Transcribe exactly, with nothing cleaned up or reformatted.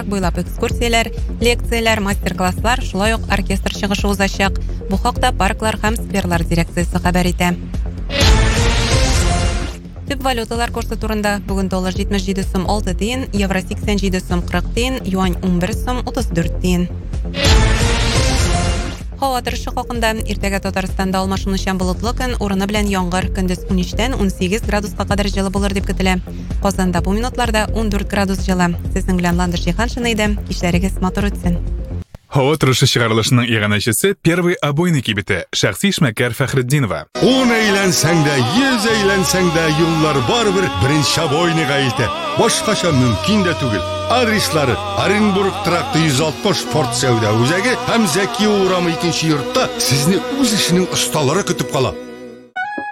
парк буйлап экскурсиялар, лекциялар, мастер-класслар, шулай ук оркестр чыгышы узачак. Бу хакта парклар һәм скверлар дирекциясе хәбәр итә. Төп валюталар курсы турында бүген доллар җитмеш җиде сум алты тиен, евро сиксән җиде сум кырык тиен, юань ун бер сум утыз дүрт тиен. Һава торышы хакында иртәгә Татарстанда алмашынучан болытлы көн, урыны белән яңгыр, көндез унөчтән унсигез градуска кадәр җылы булыр дип көтелә. Казанда бу минутларда ун дүрт градус җылы. Сезнең белән Ландыш Җиһаншина иде. Кичләрегез матур үтсен. Һава торышы чыгарылышының иганәчесе Первый обойный кибете Шәхси эшмәкәр Фәхретдинова. Он әйләнсәң дә, йөз әйләнсәң дә, юллар барыбер беренче обойныйга илтә. Башкача мөмкин дә түгел. Адреслары: Оренбург тракты йөз алтмыш Форт Сәүдә үзәге һәм Зәки урамы икенче йортта сезне үз эшенең осталары көтеп кала.